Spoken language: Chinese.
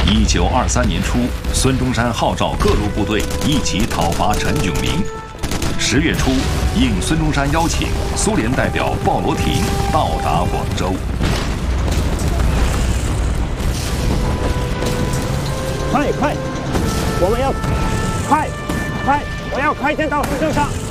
1923年初，孙中山号召各路部队一起讨伐陈炯明。10月初，应孙中山邀请，苏联代表鲍罗廷到达广州。 快！我们要快！我要快点到火车上。